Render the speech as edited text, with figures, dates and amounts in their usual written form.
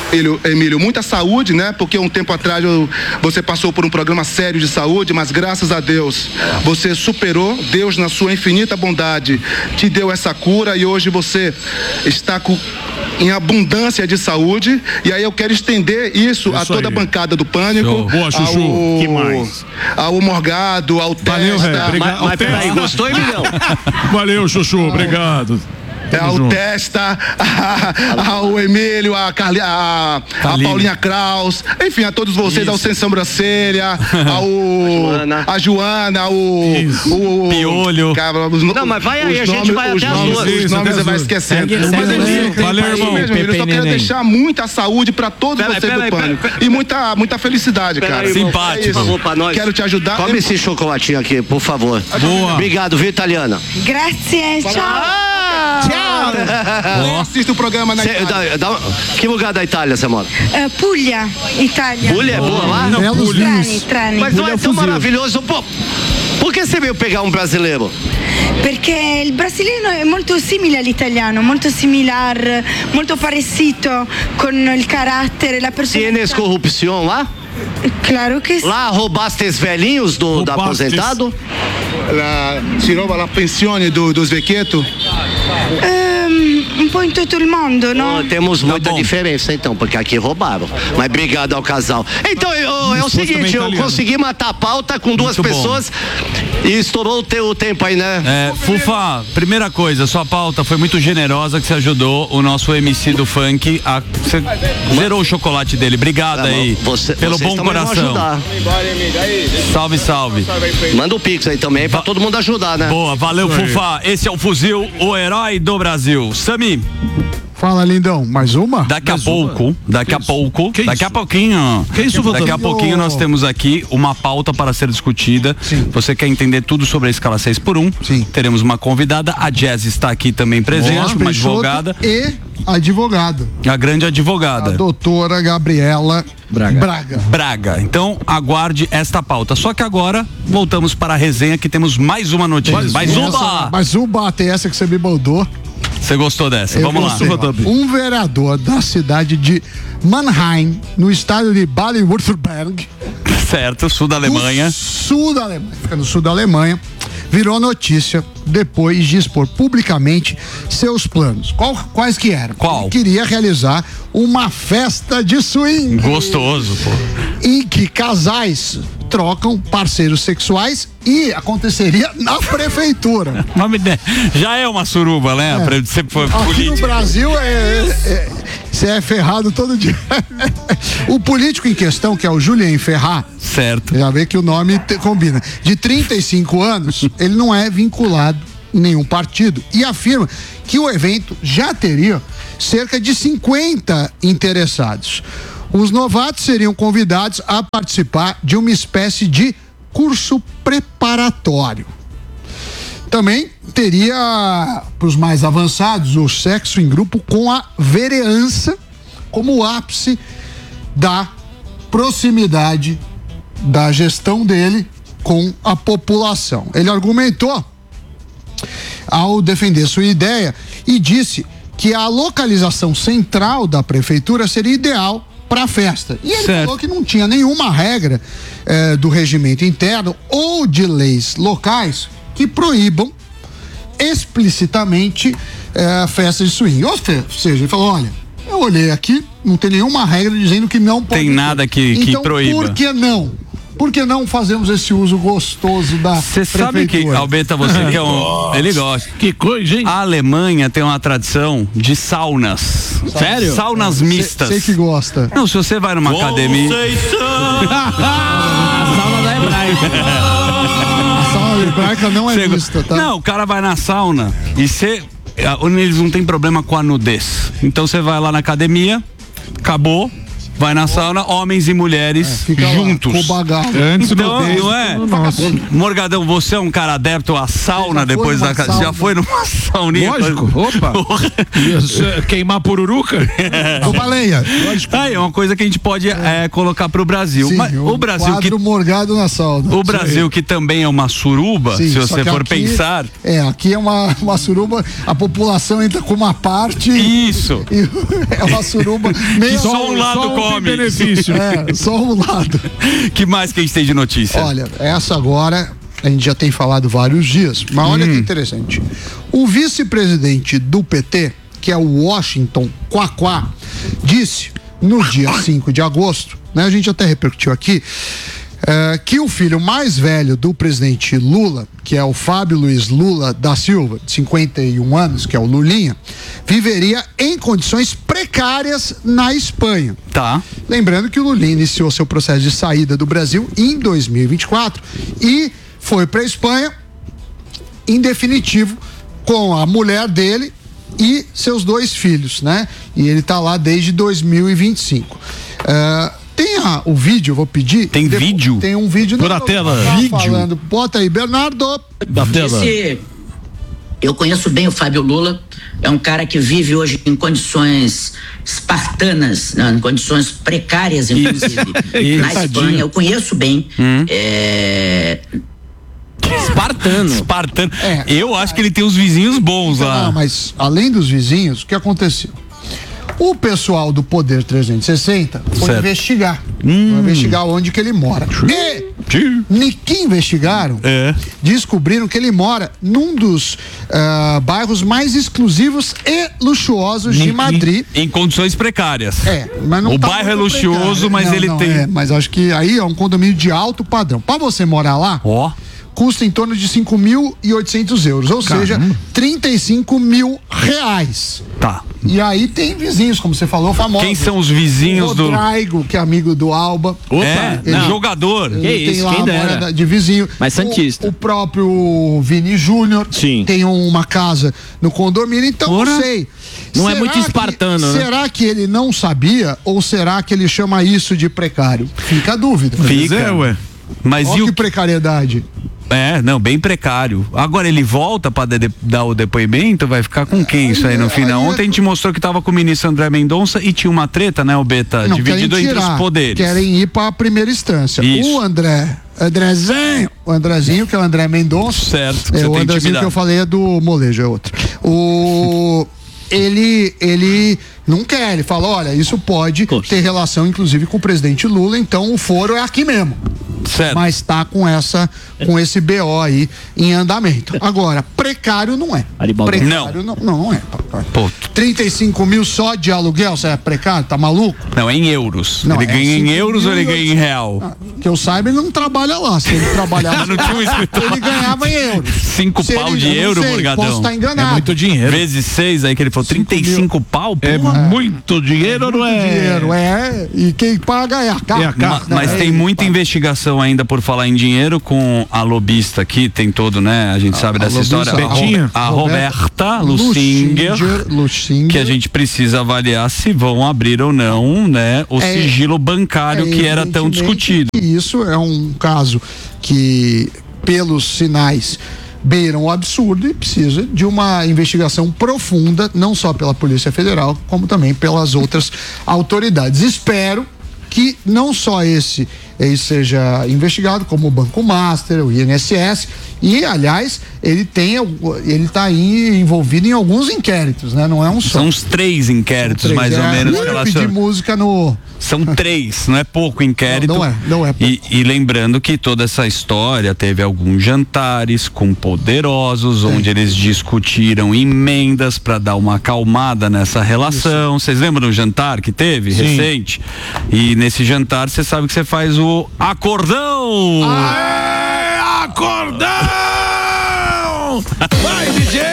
Emílio, muita saúde, né? Porque um tempo atrás você passou por um programa sério de saúde, mas graças a Deus você superou. Deus, na sua infinita bondade, te deu essa cura e hoje você está em abundância de saúde. E aí eu quero estender isso a toda a bancada do Pânico. Boa, Chuchu. Que mais? Ao Morgado, ao Testa. Mas peraí, gostou, Emilhão? Valeu, Chuchu, obrigado. Ao Testa, ao Emílio, a Paulinha Kraus, enfim, a todos vocês, ao Sem Sobrancelha, a Joana, o Piolho. Não, mas vai aí, a gente vai até as duas. Os nomes você vai esquecendo. Valeu, irmão. Eu só quero deixar muita saúde pra todos vocês do Pânico. E muita felicidade, cara. Simpático. Por favor, pra nós. Quero te ajudar. Come esse chocolatinho aqui, por favor. Boa. Obrigado, viu, Italiana? Grazie, tchau. Assista o programa na Itália. Que lugar da Itália você mora? Puglia, Itália. Puglia é boa lá? Trani. Mas não é tão maravilhoso. Pô, por que você veio pegar um brasileiro? Perché il brasiliano è molto simile all'italiano, molto similar, molto parecido con il carattere, la personalità. Tienes corrupção lá? Claro que sim. Lá roubaste os velhinhos do aposentado? Si rouba la pensione dos vecchietti? Un po' in tutto il mondo, no? Temos muita diferença, então, porque aqui roubaram. Mas obrigado ao casal. Então, é o seguinte, eu consegui matar a pauta com duas pessoas e estourou o teu tempo aí, né? Fufa, primeira coisa, sua pauta foi muito generosa, que você ajudou o nosso MC do funk você zerou o chocolate dele. Obrigado aí pelo bom coração. Salve, salve. Manda o Pix aí também pra todo mundo ajudar, né? Boa, valeu, Fufa. Esse é o Fuzil, o herói do Brasil. Sami. Fala, lindão, mais uma? Daqui a pouquinho. Daqui a pouquinho. Que isso, Daqui a pouquinho nós temos aqui uma pauta para ser discutida. Sim. Você quer entender tudo sobre a escala 6x1? Sim. Teremos uma convidada. A Jazz está aqui também presente, uma advogada. E advogada. A grande advogada. A doutora Gabriela Braga. Então, aguarde esta pauta. Só que agora, voltamos para a resenha, que temos mais uma notícia. Mais uma, tem essa que você me mandou. Você gostou dessa? Vamos lá. Um vereador da cidade de Mannheim, no estado de Baden-Württemberg. Certo, sul da Alemanha. Fica no sul da Alemanha. Virou notícia depois de expor publicamente seus planos. Quais que eram? Qual? Ele queria realizar uma festa de swing. Gostoso, pô. Em que casais trocam parceiros sexuais e aconteceria na prefeitura. Já é uma suruba, né? Você foi aqui político. no Brasil você é ferrado todo dia. O político em questão, que é o Julien Ferrat, certo, já vê que o nome combina, de 35 anos, ele não é vinculado em nenhum partido e afirma que o evento já teria cerca de 50 interessados. Os novatos seriam convidados a participar de uma espécie de curso preparatório. Também teria, para os mais avançados, o sexo em grupo com a vereança como ápice da proximidade da gestão dele com a população. Ele argumentou ao defender sua ideia e disse que a localização central da prefeitura seria ideal para a festa. E ele falou que não tinha nenhuma regra do regimento interno ou de leis locais que proíbam explicitamente a festa de swing. Ou seja, ele falou, olha, eu olhei aqui, não tem nenhuma regra dizendo que não pode. Tem nada que proíba. Por que não? Por que não fazemos esse uso gostoso da prefeitura? Você sabe que, Albeta, você que é ele gosta. Que coisa, hein? A Alemanha tem uma tradição de saunas. Sério? Saunas mistas. Sei que gosta. Não, se você vai numa academia... A sauna da hebraica. A sauna hebraica não é mista, tá? Não, o cara vai na sauna e eles não tem problema com a nudez. Então você vai lá na academia, acabou, vai na sauna, homens e mulheres juntos. Antes então, não é? Morgadão, você é um cara adepto à sauna depois da casa. Já foi numa sauninha? Lógico. Opa. Queimar pururuca? Ô, Baleia. Aí é uma coisa que a gente pode colocar pro Brasil. Sim, mas o Brasil quadro morgado na sauna. O Brasil que também é uma suruba, sim, se você for aqui, pensar. Aqui é uma suruba, a população entra com uma parte. Isso. É uma suruba meio. Só um lado come. Benefício. Só um lado. Que mais que a gente tem de notícia? Olha, essa agora a gente já tem falado vários dias, mas olha que interessante. O vice-presidente do PT, que é o Washington Quaquá, disse no dia 5 de agosto, né, a gente até repercutiu aqui, que o filho mais velho do presidente Lula, que é o Fábio Luiz Lula da Silva, de 51 anos, que é o Lulinha, viveria em condições precárias na Espanha. Tá. Lembrando que o Lulinha iniciou seu processo de saída do Brasil em 2024 e foi para a Espanha, em definitivo, com a mulher dele e seus 2 filhos, né? E ele tá lá desde 2025. Tem o vídeo, eu vou pedir. Tem vídeo? Tem um vídeo. Por a tela. Vídeo. Falando. Bota aí, Bernardo. Da tela. Eu conheço bem o Fábio Lula, é um cara que vive hoje em condições espartanas, né, em condições precárias, inclusive, na Espanha. Eu conheço bem. Espartano. Eu acho que ele tem os vizinhos bons lá. Não, mas além dos vizinhos, o que aconteceu? O pessoal do Poder 360 foi investigar. Foi investigar onde que ele mora. E que investigaram, descobriram que ele mora num dos bairros mais exclusivos e luxuosos de Madrid. Em condições precárias. Mas não o tá bairro é luxuoso, mas ele tem. Mas acho que aí é um condomínio de alto padrão. Para você morar lá, custa em torno de 5.800 euros, ou seja, 35 mil reais. Tá. E aí tem vizinhos, como você falou, famosos. Quem são os vizinhos do Rodrigo, que é amigo do Alba. Jogador. Que isso, tem lá quem dera. De vizinho. Mas santista. O próprio Vini Júnior tem uma casa no condomínio, então não sei. Não é muito espartano, né? Será que ele não sabia ou será que ele chama isso de precário? Fica a dúvida. Fica, ué. Mas olha que precariedade. Bem precário. Agora ele volta para dar o depoimento, vai ficar com quem isso aí no final? Ontem a gente mostrou que tava com o ministro André Mendonça e tinha uma treta, né, o Beta? Não, dividido entre os poderes. Querem ir para a primeira instância. Isso. O Andrezinho, que é o André Mendonça. Certo. O Andrezinho que eu falei é do Molejo, é outro. Ele não quer, ele fala, olha, isso pode ter relação inclusive com o presidente Lula, então o foro é aqui mesmo. Certo. Mas tá com esse BO aí em andamento. Agora, precário não é. Precário não é. Pô. 35 mil só de aluguel, você é precário? Tá maluco? Não, é em euros. Não, ele ganha em euros ou ele ganha em real? Que eu saiba, ele não trabalha lá. Se ele trabalhava, ele ganhava em euros. 5 pau de euro, Morgadão. Posso estar enganado. É muito dinheiro. Vezes 6, aí que ele falou, 35 pau? É muito dinheiro, não é? Dinheiro, e quem paga é a casa. Mas tem muita investigação ainda por falar em dinheiro com a lobista aqui, tem todo, né? A gente sabe dessa história. A Roberta Lusinger, que a gente precisa avaliar se vão abrir ou não, né? O sigilo bancário que era tão discutido. Isso é um caso que, pelos sinais, beiram o absurdo e precisa de uma investigação profunda, não só pela Polícia Federal, como também pelas outras autoridades. Espero que não só esse seja investigado, como o Banco Master, o INSS, e aliás ele está aí envolvido em alguns inquéritos, né? Não é um só. São uns 3 inquéritos mais ou menos relacionados. Música no. São 3, não é pouco inquérito. Não é pouco. E lembrando que toda essa história teve alguns jantares com poderosos, onde eles discutiram emendas para dar uma acalmada nessa relação. Vocês lembram do jantar que teve recente? E nesse jantar você sabe que você faz o acordão. Acordão!